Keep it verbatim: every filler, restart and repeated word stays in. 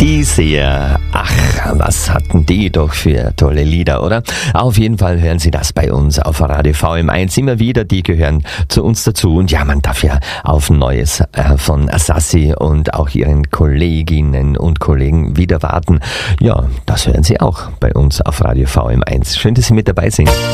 Die Seher, ach, was hatten die doch für tolle Lieder, oder? Auf jeden Fall hören Sie das bei uns auf Radio V M eins immer wieder, die gehören zu uns dazu. Und ja, man darf ja auf Neues äh, von Sassi und auch ihren Kolleginnen und Kollegen wieder warten. Ja, das hören Sie auch bei uns auf Radio V M eins. Schön, dass Sie mit dabei sind.